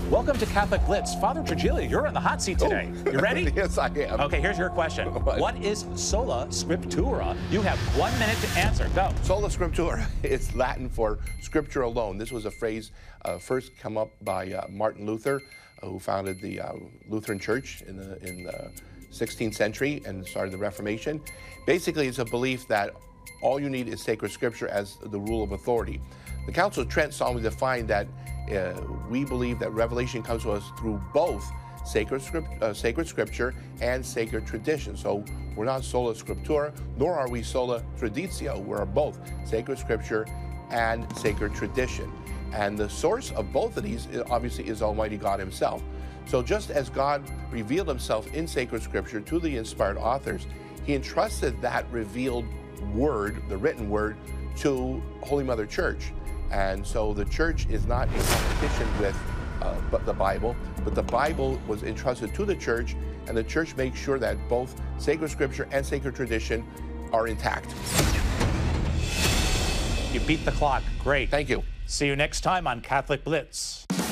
Welcome to Catholic Blitz. Father Triglia, you're in the hot seat today. You ready? Yes, I am. Okay, here's your question. What is sola scriptura? You have 1 minute to answer. Go. Sola scriptura is Latin for scripture alone. This was a phrase first come up by Martin Luther, who founded the Lutheran Church in the 16th century and started the Reformation. Basically, it's a belief that all you need is sacred scripture as the rule of authority. The Council of Trent solemnly defined that we believe that revelation comes to us through both sacred scripture and sacred tradition. So we're not sola scriptura, nor are we sola traditio. We're both sacred scripture and sacred tradition. And the source of both of these obviously is Almighty God himself. So just as God revealed himself in sacred scripture to the inspired authors, he entrusted that revealed word, the written word, to Holy Mother Church. And so the church is not in competition with the Bible, but the Bible was entrusted to the church, and the church makes sure that both sacred scripture and sacred tradition are intact. You beat the clock. Great. Thank you. See you next time on Catholic Blitz.